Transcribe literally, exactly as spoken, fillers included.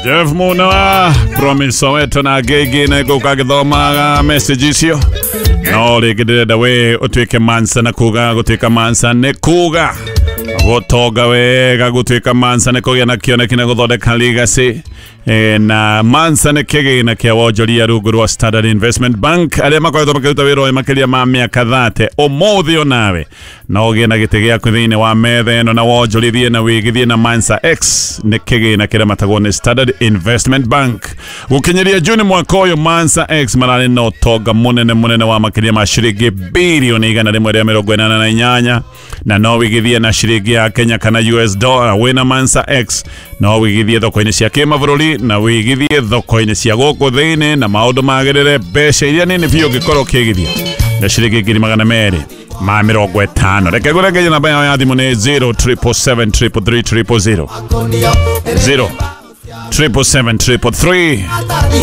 Jeff Muna promise wetu na gigi na kukagithoma message icio no rigirira we utwike mansa na kuga gutwika mansa ne kuga gotoga wega gutwika mansa ne kugia na kioneki na guthondeka legacy e, na mansa ne kigi na kia wonjoria rungu rwa Standard Investment Bank aria makoretwo makiruta wira wa makiria ma miaka thate umuthi onawe na ugie na gite giaku thiini wa metha eno na wonjorithie na wigithie na Mansa X ne kigi na kira matagwo ni Standard Investment Bank gukinyiria June mwaka uyu Mansa X marari no toga munene munene wa makiria ma shiringi bilioni igana rimwe ria mirongo inana na inyanya na no wigithie na shiringi ya Kenya kana U S dollar wina Mansa X no wigithie thoko-ini cia kimabururi na wigithie thoko-ini cia guku thiini na maundu magirire mbeca iria nini biu ngikorwo kigithia na shiringi ngiri magana meri ma mirongo itano reke gurenge namba yao ya thimu ni zero triple seven triple three triple zero zero triple seven triple three